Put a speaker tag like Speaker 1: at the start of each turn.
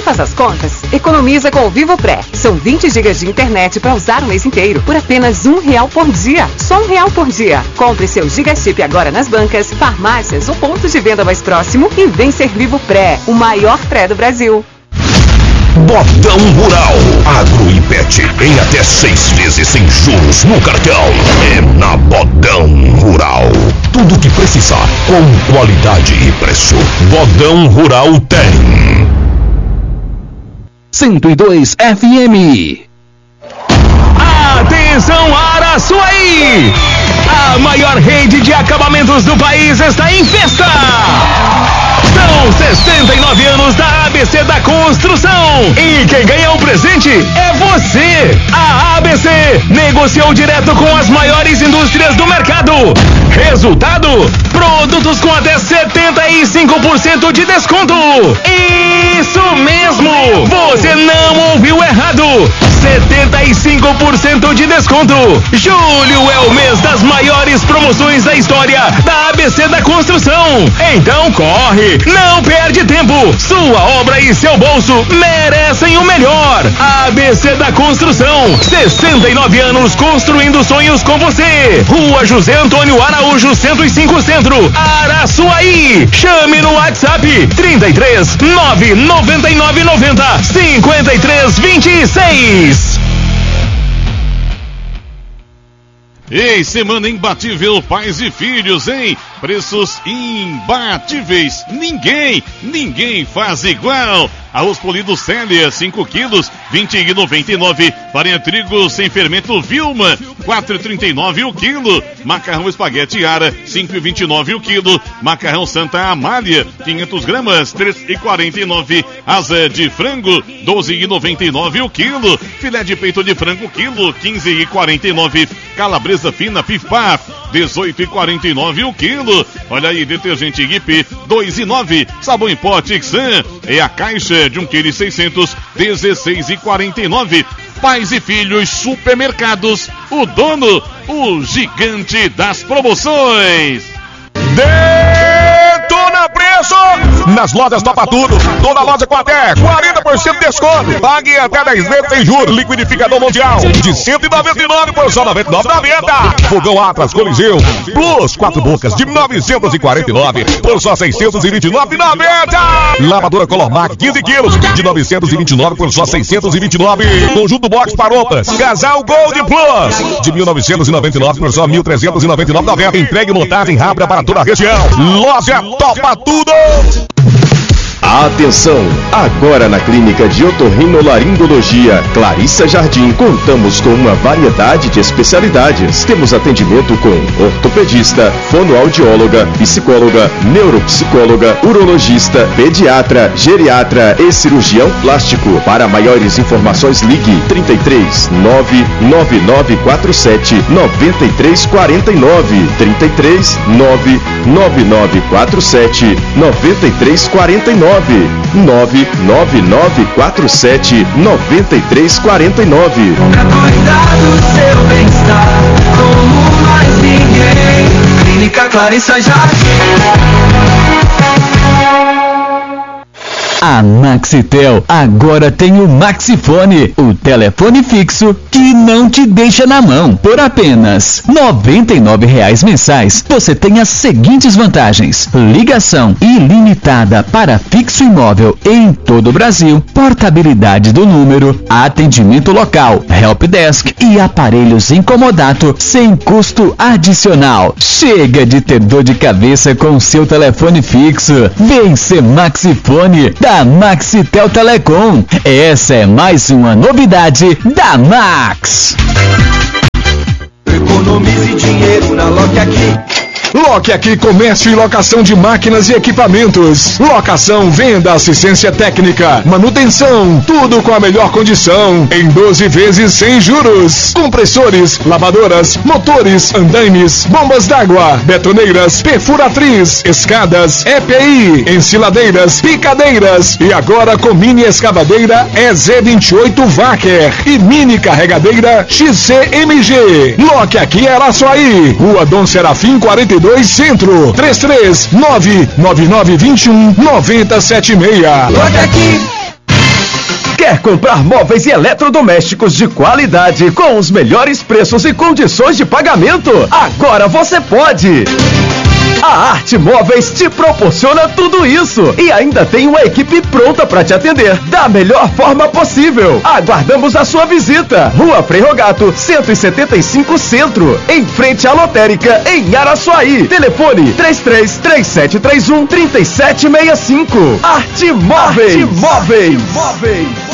Speaker 1: faz as contas? Economiza com o Vivo Pré. São 20 GB de internet para usar o mês inteiro por apenas R$1 por dia. Só R$1 por dia. Compre seu Gigachip agora nas bancas, farmácias ou pontos de venda mais próximo e vem ser Vivo Pré, o maior pré do Brasil.
Speaker 2: Bodão Rural, Agro e Pet, em até 6 vezes sem juros no cartão. É na Bodão Rural. Tudo o que precisar, com qualidade e preço. Bodão Rural tem.
Speaker 3: 102 FM.
Speaker 4: Atenção, Araçuaí! A maior rede de acabamentos do país está em festa! São 69 anos da ABC da Construção. E quem ganha o presente é você. A ABC negociou direto com as maiores indústrias do mercado. Resultado: produtos com até 75% de desconto. Isso mesmo! Você não ouviu errado. 75% de desconto. Julho é o mês das maiores promoções da história da ABC da Construção. Então corre, não perde tempo. Sua obra e seu bolso merecem o melhor. ABC da Construção, 69 anos construindo sonhos com você. Rua José Antônio Araújo, 105 Centro, Araçuaí. Chame no WhatsApp 33 999 90 53 26.
Speaker 5: Ei, semana imbatível, pais e filhos, hein? Preços imbatíveis. Ninguém faz igual. Arroz polido Célia, 5 quilos, 20,99. Farinha trigo sem fermento Vilma, 4,39 o quilo. Macarrão espaguete Ara, 5,29 o quilo. Macarrão Santa Amália, 500 gramas, 3,49. Asa de frango, 12,99 o quilo. Filé de peito de frango, quilo, 15,49. Calabresa fina Pif-Paf, 18,49 o quilo. Olha aí, detergente Guipe, 2,9. Sabão em pó Tixan, é a caixa de 1,6 kg, 16,49. Pais e filhos supermercados, o dono, o gigante das promoções.
Speaker 2: Detona preço! Nas lojas Topa Tudo, toda loja com até 40% de desconto. Pague até 10 vezes sem juros. Liquidificador Mundial de 199 por só 99,90. Fogão Atlas Coliseu Plus 4 bocas de 949 por só 629,90. Lavadora Colormac 15 quilos de 929 por só 629. Conjunto Box Paropas Casal Gold Plus de 1999 por só 1.399,90. Entregue montagem rápida para toda a região. Loja Topa Tudo.
Speaker 6: Atenção! Agora na Clínica de Otorrinolaringologia Clarissa Jardim, contamos com uma variedade de especialidades. Temos atendimento com ortopedista, fonoaudióloga, psicóloga, neuropsicóloga, urologista, pediatra, geriatra e cirurgião plástico. Para maiores informações, ligue 33 99947 9349 33 99947 9349 99947 9349.
Speaker 7: Pra cuidar do seu bem-estar, como mais ninguém. Clínica Clarissa Jardim.
Speaker 3: A Maxitel agora tem o Maxifone, o telefone fixo que não te deixa na mão. Por apenas R$ 99,00 mensais, você tem as seguintes vantagens: ligação ilimitada para fixo e móvel em todo o Brasil, portabilidade do número, atendimento local, helpdesk e aparelhos incomodato sem custo adicional. Chega de ter dor de cabeça com seu telefone fixo. Vem ser Maxifone da Maxitel Telecom. Essa é mais uma novidade da Max.
Speaker 7: Economize dinheiro na Loque Aqui.
Speaker 8: Loque Aqui, comércio e locação de máquinas e equipamentos. Locação, venda, assistência técnica, manutenção, tudo com a melhor condição. Em 12 vezes sem juros. Compressores, lavadoras, motores, andaimes, bombas d'água, betoneiras, perfuratriz, escadas, EPI, ensiladeiras, picadeiras. E agora com mini escavadeira EZ28 Wacker e mini carregadeira XCMG. Loque Aqui, Araçuaí, Rua Dom Serafim 42 Centro, 33 99921 9076.
Speaker 7: Loque Aqui.
Speaker 9: Quer comprar móveis e eletrodomésticos de qualidade com os melhores preços e condições de pagamento? Agora você pode! A Arte Móveis te proporciona tudo isso e ainda tem uma equipe pronta para te atender da melhor forma possível. Aguardamos a sua visita. Rua Prerrogato, 175 Centro, em frente à Lotérica, em Araçuaí. Telefone 333731 3765. Arte Móveis. Arte Móveis.